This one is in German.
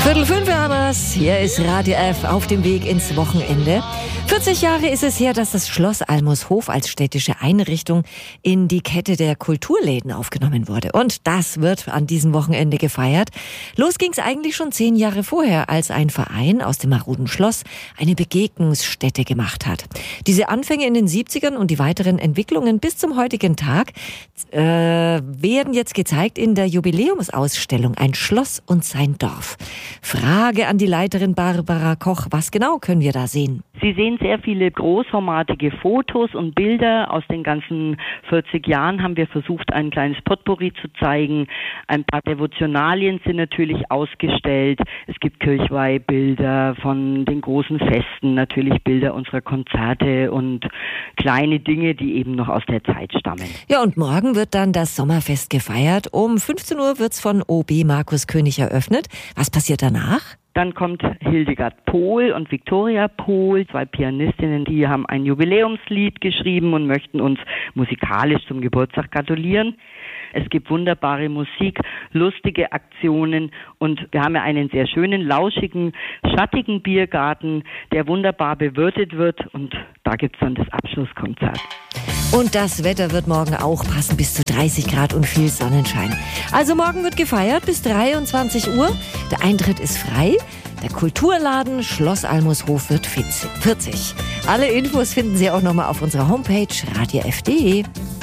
4:45 haben wir's. Hier ist Radio F auf dem Weg ins Wochenende. 40 Jahre ist es her, dass das Schloss Almushof als städtische Einrichtung in die Kette der Kulturläden aufgenommen wurde. Und das wird an diesem Wochenende gefeiert. Los ging's eigentlich schon 10 Jahre vorher, als ein Verein aus dem maroden Schloss eine Begegnungsstätte gemacht hat. Diese Anfänge in den 70ern und die weiteren Entwicklungen bis zum heutigen Tag werden jetzt gezeigt in der Jubiläumsausstellung Ein Schloss und sein Dorf. Frage an die Leiterin Barbara Koch, was genau können wir da sehen? Sie sehen sehr viele großformatige Fotos und Bilder. Aus den ganzen 40 Jahren haben wir versucht, ein kleines Potpourri zu zeigen. Ein paar Devotionalien sind natürlich ausgestellt. Es gibt Kirchweihbilder von den großen Festen, natürlich Bilder unserer Konzerte und kleine Dinge, die eben noch aus der Zeit stammen. Ja, und morgen wird dann das Sommerfest gefeiert. Um 15 Uhr wird's von OB Markus König eröffnet. Was passiert danach? Dann kommt Hildegard Pohl und Viktoria Pohl, 2 Pianistinnen, die haben ein Jubiläumslied geschrieben und möchten uns musikalisch zum Geburtstag gratulieren. Es gibt wunderbare Musik, lustige Aktionen und wir haben ja einen sehr schönen, lauschigen, schattigen Biergarten, der wunderbar bewirtet wird und da gibt's dann das Abschlusskonzert. Und das Wetter wird morgen auch passen, bis zu 30 Grad und viel Sonnenschein. Also morgen wird gefeiert bis 23 Uhr. Der Eintritt ist frei. Der Kulturladen Schloss Almushof wird 40. Alle Infos finden Sie auch nochmal auf unserer Homepage radiof.de.